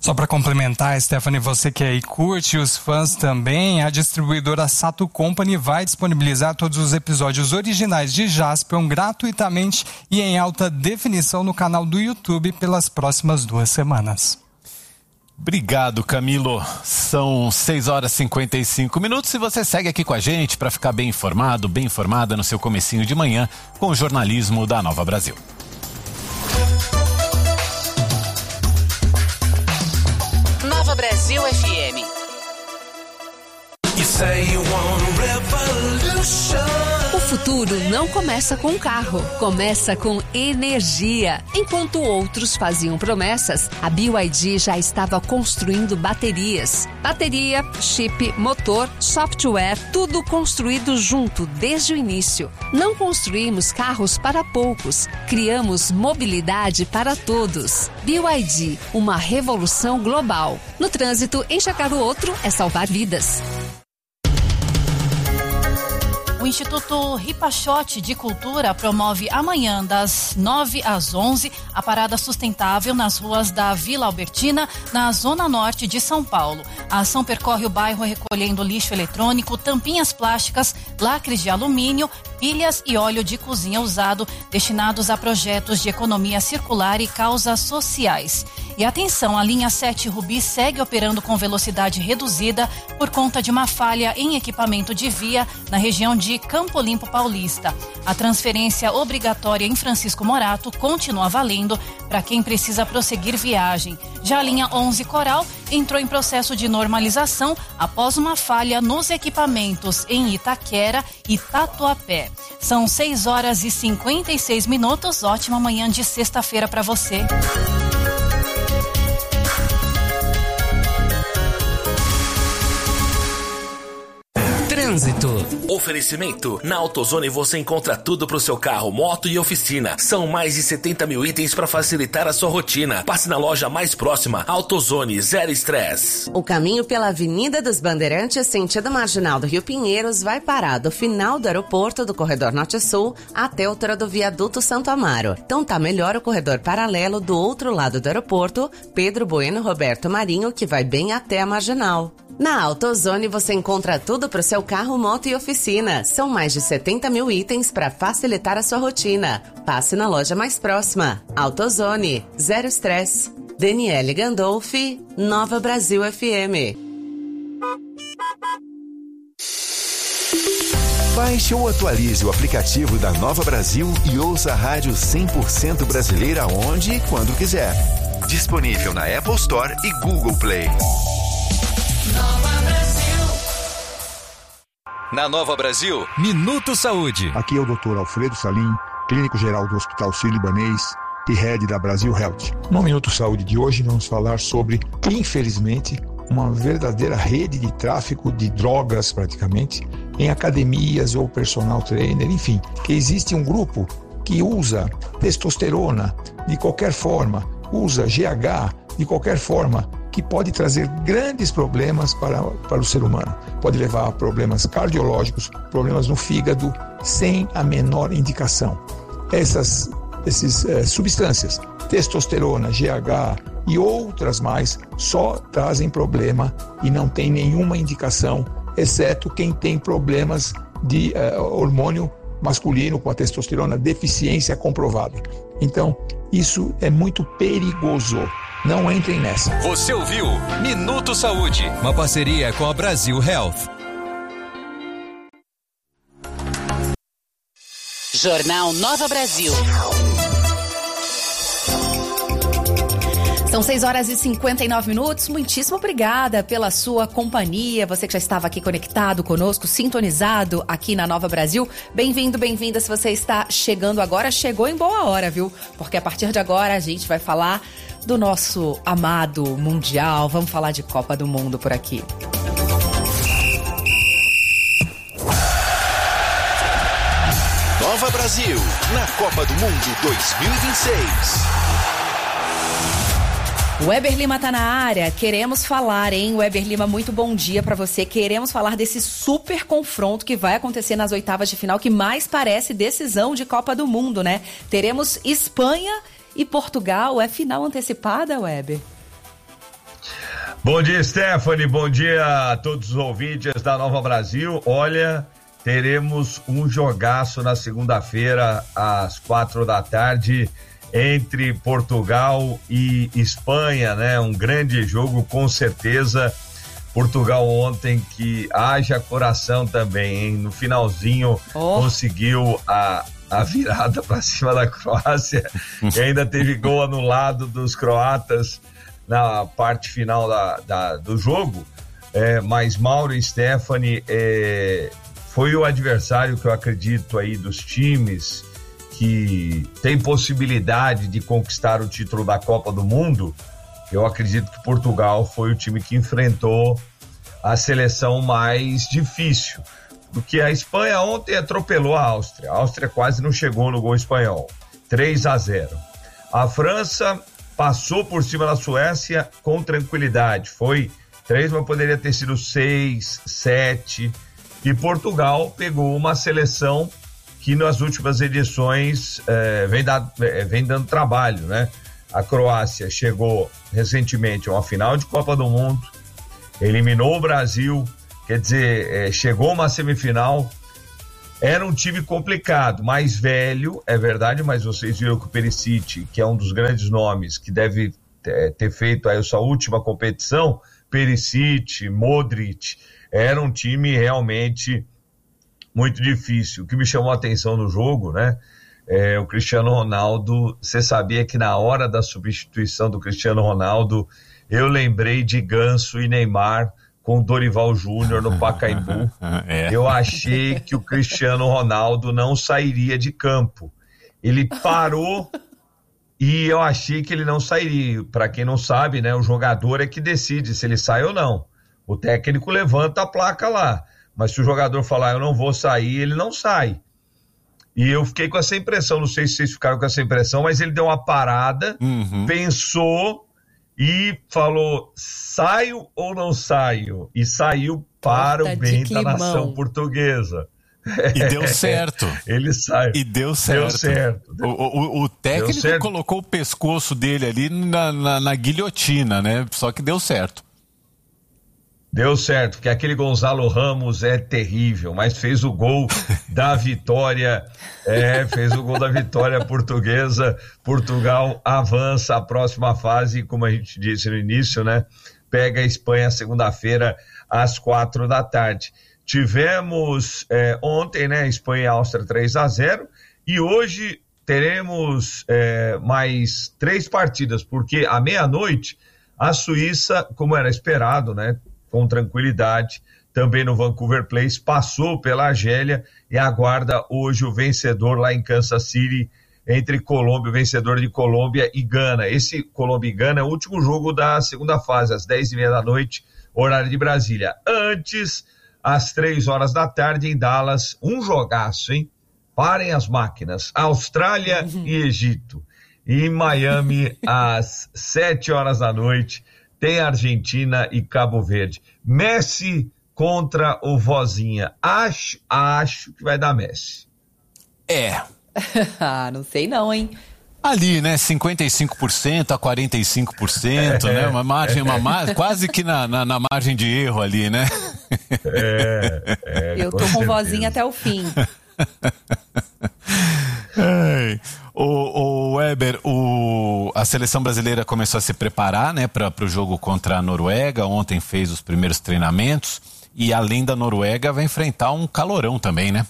Só para complementar, Stephanie, você que aí curte, os fãs também, a distribuidora Sato Company vai disponibilizar todos os episódios originais de Jaspion gratuitamente e em alta definição no canal do YouTube pelas próximas 2 semanas. Obrigado, Camilo. São 6h55 e você segue aqui com a gente para ficar bem informado, bem informada no seu comecinho de manhã com o jornalismo da Nova Brasil. Nova Brasil FM. O futuro não começa com um carro, começa com energia. Enquanto outros faziam promessas, a BYD já estava construindo baterias. Bateria, chip, motor, software, tudo construído junto desde o início. Não construímos carros para poucos, criamos mobilidade para todos. BYD, uma revolução global. No trânsito, enxergar o outro é salvar vidas. O Instituto Ripachote de Cultura promove amanhã, das 9 às 11, a parada sustentável nas ruas da Vila Albertina, na zona norte de São Paulo. A ação percorre o bairro recolhendo lixo eletrônico, tampinhas plásticas, lacres de alumínio, pilhas e óleo de cozinha usado, destinados a projetos de economia circular e causas sociais. E atenção, a linha 7 Rubi segue operando com velocidade reduzida por conta de uma falha em equipamento de via na região de Campo Limpo Paulista. A transferência obrigatória em Francisco Morato continua valendo para quem precisa prosseguir viagem. Já a linha 11 Coral entrou em processo de normalização após uma falha nos equipamentos em Itaquera e Tatuapé. São 6h56. Ótima manhã de sexta-feira para você. Trânsito. Oferecimento. Na AutoZone você encontra tudo pro seu carro, moto e oficina. São mais de 70 mil itens para facilitar a sua rotina. Passe na loja mais próxima. AutoZone, zero estresse. O caminho pela Avenida dos Bandeirantes, sentido marginal do Rio Pinheiros, vai parar do final do aeroporto do Corredor Norte-Sul até a altura do Viaduto Santo Amaro. Então tá melhor o corredor paralelo do outro lado do aeroporto, Pedro Bueno Roberto Marinho, que vai bem até a marginal. Na AutoZone você encontra tudo para o seu carro, moto e oficina. São mais de 70 mil itens para facilitar a sua rotina. Passe na loja mais próxima. AutoZone, zero estresse. Daniele Gandolfi, Nova Brasil FM. Baixe ou atualize o aplicativo da Nova Brasil e ouça a rádio 100% brasileira onde e quando quiser. Disponível na Apple Store e Google Play. Nova Brasil. Na Nova Brasil, Minuto Saúde. Aqui é o Dr. Alfredo Salim, clínico geral do Hospital Sírio-Libanês e head da Brasil Health. No Minuto Saúde de hoje vamos falar sobre, infelizmente, uma verdadeira rede de tráfico de drogas, praticamente, em academias ou personal trainer, enfim, que existe um grupo que usa testosterona de qualquer forma, usa GH de qualquer forma, que pode trazer grandes problemas para o ser humano. Pode levar a problemas cardiológicos, problemas no fígado, sem a menor indicação. Essas substâncias, testosterona, GH e outras mais, só trazem problema e não tem nenhuma indicação, exceto quem tem problemas de hormônio masculino com a testosterona, deficiência comprovada. Então, isso é muito perigoso. Não entrem nessa. Você ouviu Minuto Saúde, uma parceria com a Brasil Health. Jornal Nova Brasil. São 6h59. Muitíssimo obrigada pela sua companhia. Você que já estava aqui conectado conosco, sintonizado aqui na Nova Brasil. Bem-vindo, bem-vinda. Se você está chegando agora, chegou em boa hora, viu? Porque a partir de agora a gente vai falar do nosso amado Mundial. Vamos falar de Copa do Mundo por aqui. Nova Brasil, na Copa do Mundo 2026. Weber Lima tá na área, queremos falar, hein? Weber Lima, muito bom dia pra você. Queremos falar desse super confronto que vai acontecer nas oitavas de final, que mais parece decisão de Copa do Mundo, né? Teremos Espanha e Portugal. É final antecipada, Weber? Bom dia, Stephanie, bom dia a todos os ouvintes da Nova Brasil. Olha, teremos um jogaço na segunda-feira às 4h entre Portugal e Espanha, né? Um grande jogo, com certeza. Portugal ontem, que haja coração também, hein? No finalzinho conseguiu a virada para cima da Croácia e ainda teve gol anulado dos croatas na parte final do jogo, mas Mauro e Stephanie, foi o adversário que eu acredito aí dos times que tem possibilidade de conquistar o título da Copa do Mundo. Eu acredito que Portugal foi o time que enfrentou a seleção mais difícil, porque a Espanha ontem atropelou a Áustria quase não chegou no gol espanhol, 3-0. A França passou por cima da Suécia com tranquilidade, foi 3, mas poderia ter sido 6, 7, e Portugal pegou uma seleção que nas últimas edições vem dando trabalho, né? A Croácia chegou recentemente a uma final de Copa do Mundo, eliminou o Brasil, quer dizer, chegou a uma semifinal. Era um time complicado, mais velho, é verdade, mas vocês viram que o Perisic, que é um dos grandes nomes, que deve ter feito aí a sua última competição, Perisic, Modric, era um time realmente muito difícil. O que me chamou a atenção no jogo, né, o Cristiano Ronaldo. Você sabia que na hora da substituição do Cristiano Ronaldo, eu lembrei de Ganso e Neymar com o Dorival Júnior no Pacaembu. Eu achei que o Cristiano Ronaldo não sairia de campo. Ele parou e eu achei que ele não sairia. Para quem não sabe, né, o jogador é que decide se ele sai ou não. O técnico levanta a placa lá. Mas se o jogador falar, eu não vou sair, ele não sai. E eu fiquei com essa impressão, não sei se vocês ficaram com essa impressão, mas ele deu uma parada, pensou e falou, saio ou não saio? E saiu para o bem da nação portuguesa. E deu certo. Ele saiu. E deu certo. Deu certo. O técnico colocou o pescoço dele ali na guilhotina, né? Só que deu certo. Deu certo, porque aquele Gonzalo Ramos é terrível, mas fez o gol da vitória, fez o gol da vitória portuguesa. Portugal avança à próxima fase, como a gente disse no início, né? Pega a Espanha segunda-feira às 4h. Tivemos ontem, né, Espanha e Áustria 3-0, e hoje teremos mais 3 partidas, porque à meia-noite a Suíça, como era esperado, né, com tranquilidade, também no Vancouver Place, passou pela Argélia e aguarda hoje o vencedor lá em Kansas City, entre Colômbia, o vencedor de Colômbia e Gana. Esse Colômbia e Gana é o último jogo da segunda fase, às 10h30, horário de Brasília. Antes, às 3h, em Dallas, um jogaço, hein? Parem as máquinas. Austrália e Egito. E em Miami, às 7h, tem Argentina e Cabo Verde. Messi contra o Vozinha. Acho que vai dar Messi. Não sei não, hein? Ali, né, 55% a 45%, né, uma margem, quase que na margem de erro ali, né? Eu tô com Vozinha até o fim. O Weber, a seleção brasileira começou a se preparar, né, para o jogo contra a Noruega. Ontem fez os primeiros treinamentos e, além da Noruega, vai enfrentar um calorão também, né?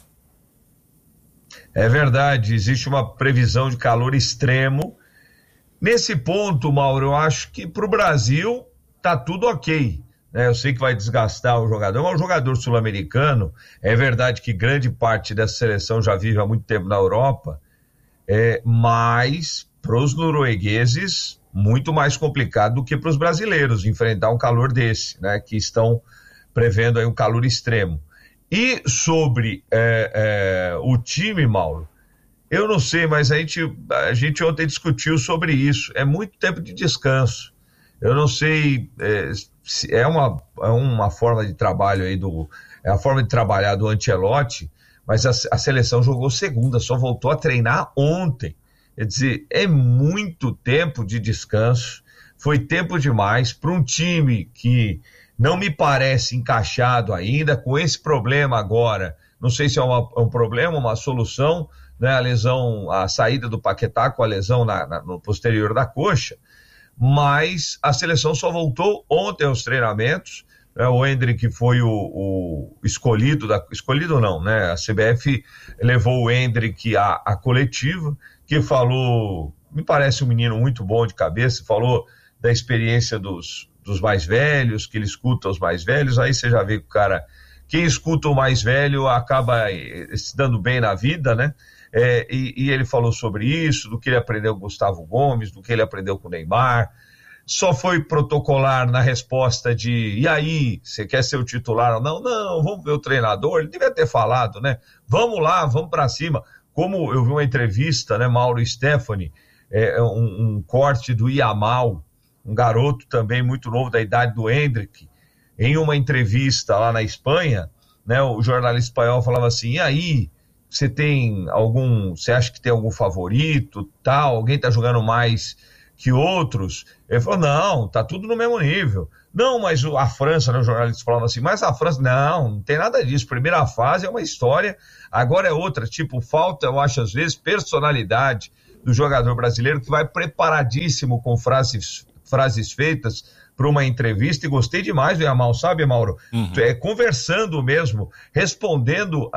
É verdade, existe uma previsão de calor extremo. Nesse ponto, Mauro, eu acho que para o Brasil tá tudo ok, né? Eu sei que vai desgastar o jogador, mas o jogador sul-americano, é verdade que grande parte dessa seleção já vive há muito tempo na Europa, mas para os noruegueses muito mais complicado do que para os brasileiros enfrentar um calor desse, né? Que estão prevendo aí um calor extremo. E sobre o time, Mauro, eu não sei, mas a gente ontem discutiu sobre isso. É muito tempo de descanso. Eu não sei se é uma forma de trabalho aí é a forma de trabalhar do Ancelotti, mas a seleção jogou segunda, só voltou a treinar ontem. Quer dizer, é muito tempo de descanso, foi tempo demais para um time que não me parece encaixado ainda, com esse problema agora. Não sei se é um problema, uma solução, né? A lesão, a saída do Paquetá com a lesão no posterior da coxa, mas a seleção só voltou ontem aos treinamentos, né? O Endrick foi o escolhido, escolhido não, né? A CBF levou o Endrick à coletiva, que falou, me parece um menino muito bom de cabeça, falou da experiência dos mais velhos, que ele escuta os mais velhos, aí você já vê que o cara, quem escuta o mais velho acaba se dando bem na vida, né? E ele falou sobre isso, do que ele aprendeu com o Gustavo Gomes, do que ele aprendeu com o Neymar. Só foi protocolar na resposta de, e aí, você quer ser o titular ou não? Não, vamos ver o treinador, ele devia ter falado, né? Vamos lá, vamos pra cima. Como eu vi uma entrevista, né, Mauro e Stephanie, um corte do Yamal, um garoto também muito novo, da idade do Endrick, em uma entrevista lá na Espanha, né, o jornalista espanhol falava assim, e aí, você acha que tem algum favorito, tal, alguém tá jogando mais que outros? Ele falou, não, tá tudo no mesmo nível. Não, mas a França, né, o jornalista falava assim, mas a França, não tem nada disso, primeira fase é uma história, agora é outra, tipo, falta, eu acho às vezes, personalidade do jogador brasileiro, que vai preparadíssimo com frases feitas para uma entrevista, e gostei demais do Yamal, sabe, Mauro? Conversando mesmo, respondendo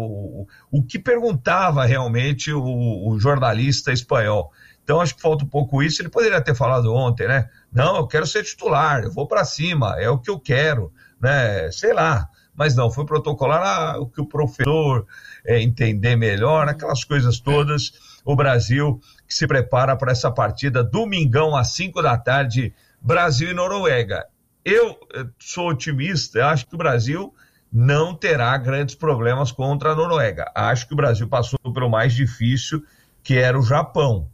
o que perguntava realmente o jornalista espanhol. Então acho que falta um pouco isso. Ele poderia ter falado ontem, né? Não, eu quero ser titular, eu vou para cima, é o que eu quero, né? Sei lá, mas não, foi protocolar o que o professor entender melhor, aquelas coisas todas. O Brasil que se prepara para essa partida domingão às 5h, Brasil e Noruega. Eu sou otimista, eu acho que o Brasil não terá grandes problemas contra a Noruega. Acho que o Brasil passou pelo mais difícil, que era o Japão.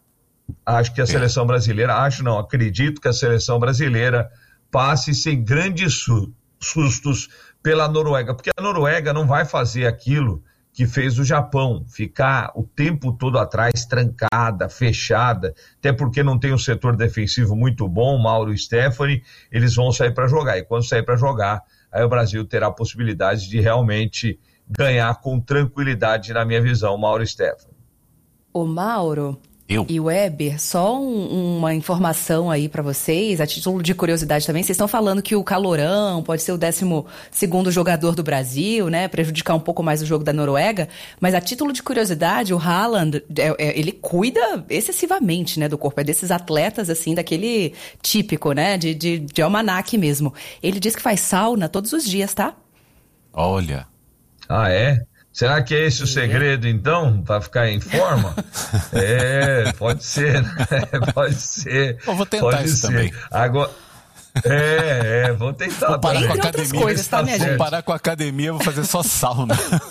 Acho que a seleção brasileira, acredito que a seleção brasileira passe sem grandes sustos pela Noruega, porque a Noruega não vai fazer aquilo que fez o Japão, ficar o tempo todo atrás, trancada, fechada, até porque não tem um setor defensivo muito bom, Mauro e Stephanie, eles vão sair para jogar, e quando sair para jogar, aí o Brasil terá a possibilidade de realmente ganhar com tranquilidade, na minha visão, Mauro e Stephanie. Ô Mauro e Weber, só uma informação aí pra vocês, a título de curiosidade também, vocês estão falando que o Calorão pode ser o 12º jogador do Brasil, né, prejudicar um pouco mais o jogo da Noruega, mas a título de curiosidade, o Haaland, ele cuida excessivamente, né, do corpo, é desses atletas, assim, daquele típico, né, de almanaque mesmo. Ele diz que faz sauna todos os dias, tá? Olha. Ah, é? Será que é esse o segredo, então, para ficar em forma? Pode ser, né? Pode ser. Eu vou tentar isso também. Agora, vou tentar. Vou parar também. com a academia. Coisas, tá, minha gente? Vou parar com a academia, vou fazer só sauna.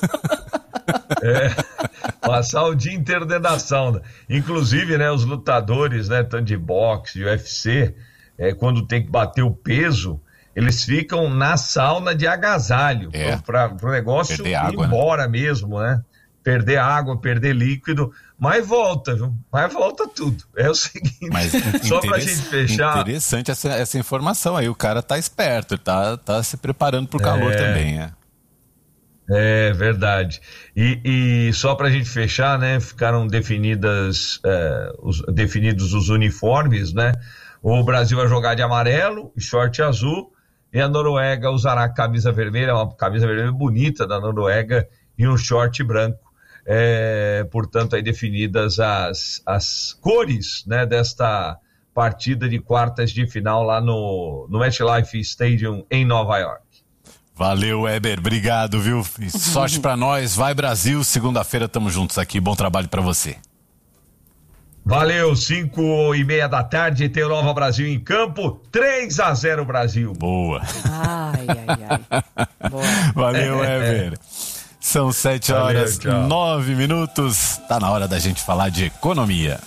Passar o dia inteiro dentro da sauna. Inclusive, né, os lutadores, né, tanto de boxe, de UFC, quando tem que bater o peso, eles ficam na sauna de agasalho, para o negócio ir embora, né? Mesmo, né? Perder água, perder líquido, mas volta, viu? Mas volta tudo. É o seguinte, só pra gente fechar... Interessante essa informação aí, o cara tá esperto, tá se preparando pro calor também, É verdade. E só pra gente fechar, né? Ficaram definidos os uniformes, né? O Brasil vai jogar de amarelo, short azul, e a Noruega usará a camisa vermelha, uma camisa vermelha bonita da Noruega, e um short branco. Portanto, aí definidas as cores, né, desta partida de quartas de final lá no MetLife Stadium em Nova York. Valeu, Weber, obrigado, viu? E sorte pra nós, vai Brasil, segunda-feira tamo juntos aqui, bom trabalho pra você. Valeu, 5h30 tem o Nova Brasil em campo, 3-0 Brasil. Boa. Ai. Boa. Valeu, Weber. São 7h09. Tá na hora da gente falar de economia.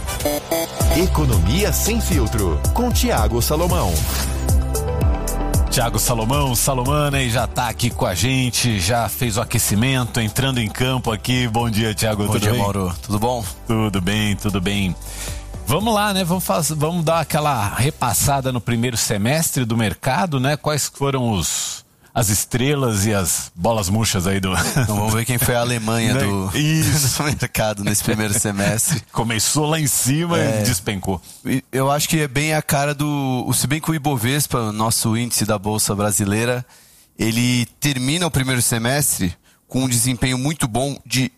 Economia sem filtro, com Thiago Salomão. Thiago Salomana, e já tá aqui com a gente, já fez o aquecimento, entrando em campo aqui. Bom dia, Thiago. Bom dia, Mauro. Tudo bom? Tudo bem. Vamos lá, né? Vamos dar aquela repassada no primeiro semestre do mercado, né? Quais foram as estrelas e as bolas murchas aí do... Então vamos ver quem foi a Alemanha do mercado nesse primeiro semestre. Começou lá em cima e despencou. Eu acho que é bem a cara se bem que o Ibovespa, nosso índice da Bolsa Brasileira, ele termina o primeiro semestre com um desempenho muito bom de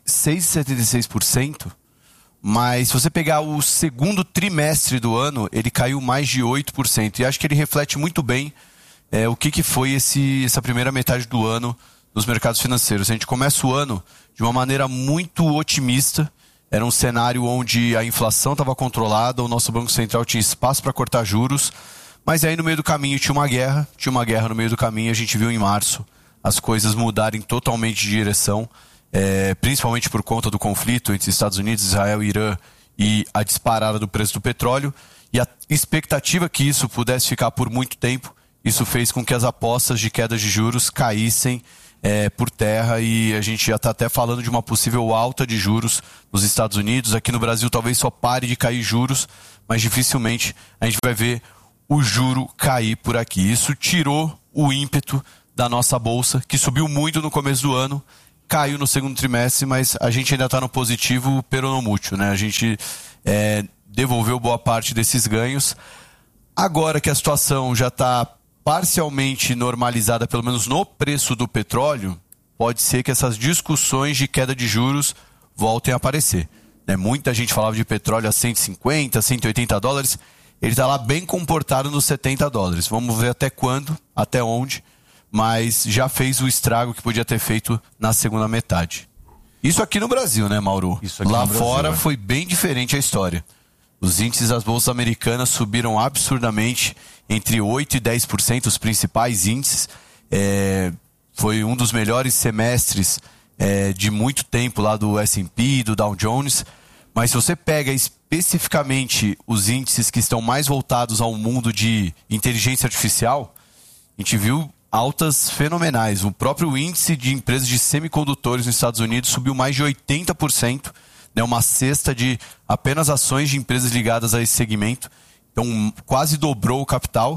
6,76%, mas se você pegar o segundo trimestre do ano, ele caiu mais de 8%. E acho que ele reflete muito bem o que foi essa primeira metade do ano nos mercados financeiros. A gente começa o ano de uma maneira muito otimista. Era um cenário onde a inflação estava controlada, o nosso Banco Central tinha espaço para cortar juros, mas aí no meio do caminho tinha uma guerra no meio do caminho. A gente viu em março as coisas mudarem totalmente de direção, principalmente por conta do conflito entre Estados Unidos, Israel e Irã e a disparada do preço do petróleo e a expectativa que isso pudesse ficar por muito tempo. Isso fez com que as apostas de queda de juros caíssem por terra, e a gente já está até falando de uma possível alta de juros nos Estados Unidos. Aqui no Brasil talvez só pare de cair juros, mas dificilmente a gente vai ver o juro cair por aqui. Isso tirou o ímpeto da nossa bolsa, que subiu muito no começo do ano, caiu no segundo trimestre, mas a gente ainda está no positivo peronomútil, né? A gente devolveu boa parte desses ganhos. Agora que a situação já está parcialmente normalizada, pelo menos no preço do petróleo, pode ser que essas discussões de queda de juros voltem a aparecer. Muita gente falava de petróleo a 150, 180 dólares, ele está lá bem comportado nos 70 dólares. Vamos ver até quando, até onde, mas já fez o estrago que podia ter feito na segunda metade. Isso aqui no Brasil, né, Mauro? Lá fora foi bem diferente a história. Os índices das bolsas americanas subiram absurdamente, entre 8% e 10%, os principais índices. Foi um dos melhores semestres de muito tempo lá do S&P, do Dow Jones. Mas se você pega especificamente os índices que estão mais voltados ao mundo de inteligência artificial, a gente viu altas fenomenais. O próprio índice de empresas de semicondutores nos Estados Unidos subiu mais de 80%. Uma cesta de apenas ações de empresas ligadas a esse segmento. Então, quase dobrou o capital.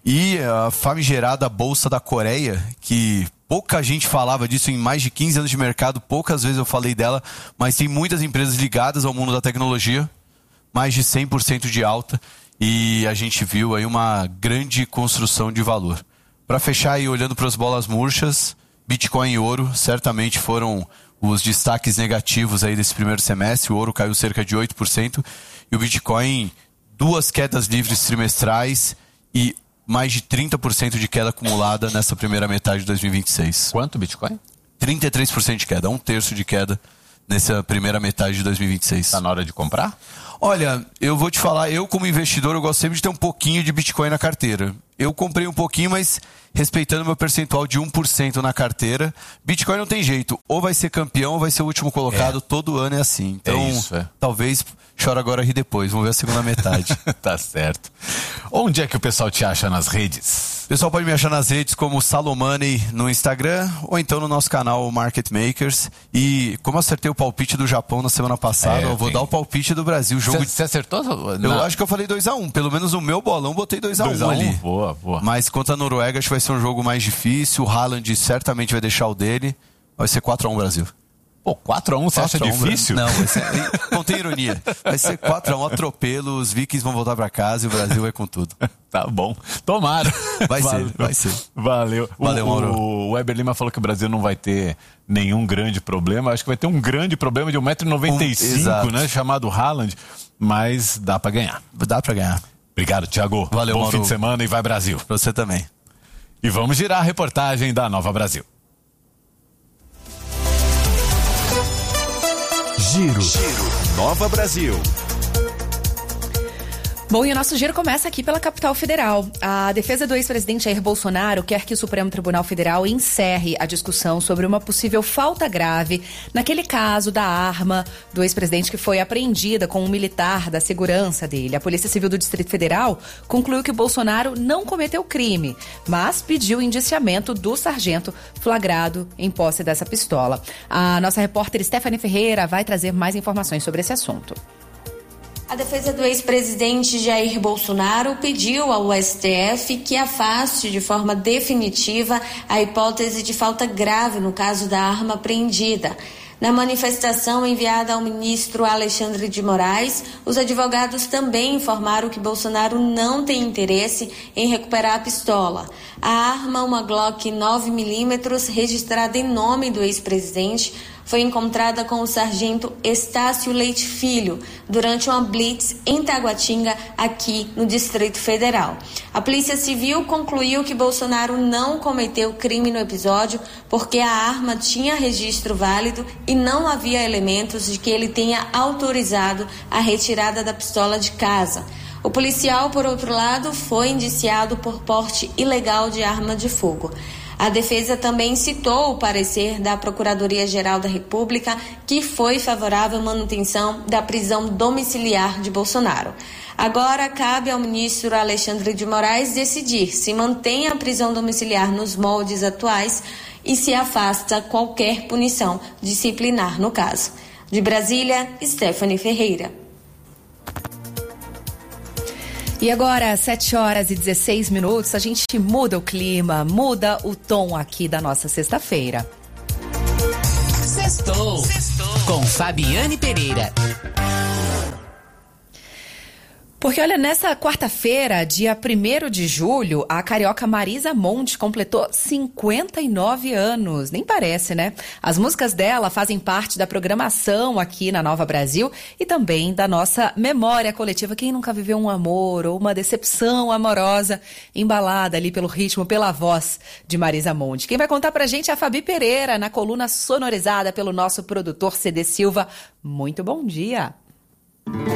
E a famigerada Bolsa da Coreia, que pouca gente falava disso em mais de 15 anos de mercado, poucas vezes eu falei dela, mas tem muitas empresas ligadas ao mundo da tecnologia, mais de 100% de alta, e a gente viu aí uma grande construção de valor. Para fechar aí, olhando para as bolas murchas, Bitcoin e ouro certamente foram os destaques negativos aí desse primeiro semestre. O ouro caiu cerca de 8% e o Bitcoin, 2 quedas livres trimestrais e mais de 30% de queda acumulada nessa primeira metade de 2026. Quanto o Bitcoin? 33% de queda, 1/3 de queda nessa primeira metade de 2026. Está na hora de comprar? Olha, eu vou te falar, eu como investidor, eu gosto sempre de ter um pouquinho de Bitcoin na carteira. Eu comprei um pouquinho, mas respeitando meu percentual de 1% na carteira. Bitcoin não tem jeito, ou vai ser campeão ou vai ser o último colocado, todo ano é assim. Então, talvez chora agora, ri depois, vamos ver a segunda metade. Tá certo. Onde é que o pessoal te acha nas redes? O pessoal pode me achar nas redes como Salomani no Instagram ou então no nosso canal Market Makers. E como acertei o palpite do Japão na semana passada, eu vou dar o palpite do Brasil. Você acertou? Eu acho que eu falei 2-1. Pelo menos o meu bolão botei 2-1 ali. Boa. Mas contra a Noruega acho que vai ser um jogo mais difícil. O Haaland certamente vai deixar o dele. Vai ser 4-1 Brasil. Pô, 4-1 você acha difícil? Não, vai ser, contém ironia. Vai ser 4-1, atropelo, os Vikings vão voltar pra casa e o Brasil vai com tudo. Tá bom. Tomara. Vai ser. Valeu, Mauro. O Weber Lima falou que o Brasil não vai ter nenhum grande problema. Acho que vai ter um grande problema de 1,95 m, né? Chamado Haaland. Mas dá pra ganhar. Dá pra ganhar. Obrigado, Thiago. Valeu, Bom Mauro. fim de semana e vai Brasil. Pra você também. E vamos girar a reportagem da Nova Brasil. Giro. Nova Brasil. Bom, e o nosso giro começa aqui pela capital federal. A defesa do ex-presidente Jair Bolsonaro quer que o Supremo Tribunal Federal encerre a discussão sobre uma possível falta grave naquele caso da arma do ex-presidente que foi apreendida com um militar da segurança dele. A Polícia Civil do Distrito Federal concluiu que Bolsonaro não cometeu crime, mas pediu o indiciamento do sargento flagrado em posse dessa pistola. A nossa repórter Stephanie Ferreira vai trazer mais informações sobre esse assunto. A defesa do ex-presidente Jair Bolsonaro pediu ao STF que afaste de forma definitiva a hipótese de falta grave no caso da arma apreendida. Na manifestação enviada ao ministro Alexandre de Moraes, os advogados também informaram que Bolsonaro não tem interesse em recuperar a pistola. A arma, uma Glock 9mm, registrada em nome do ex-presidente, foi encontrada com o sargento Estácio Leite Filho durante uma blitz em Taguatinga, aqui no Distrito Federal. A Polícia Civil concluiu que Bolsonaro não cometeu crime no episódio porque a arma tinha registro válido e não havia elementos de que ele tenha autorizado a retirada da pistola de casa. O policial, por outro lado, foi indiciado por porte ilegal de arma de fogo. A defesa também citou o parecer da Procuradoria-Geral da República, que foi favorável à manutenção da prisão domiciliar de Bolsonaro. Agora cabe ao ministro Alexandre de Moraes decidir se mantém a prisão domiciliar nos moldes atuais e se afasta qualquer punição disciplinar no caso. De Brasília, Stephanie Ferreira. E agora, 7h16, a gente muda o clima, muda o tom aqui da nossa sexta-feira. Sextou com Fabiane Pereira. Porque, olha, nessa quarta-feira, dia 1º de julho, a carioca Marisa Monte completou 59 anos. Nem parece, né? As músicas dela fazem parte da programação aqui na Nova Brasil e também da nossa memória coletiva. Quem nunca viveu um amor ou uma decepção amorosa embalada ali pelo ritmo, pela voz de Marisa Monte? Quem vai contar pra gente é a Fabi Pereira, na coluna sonorizada pelo nosso produtor CD Silva. Muito bom dia!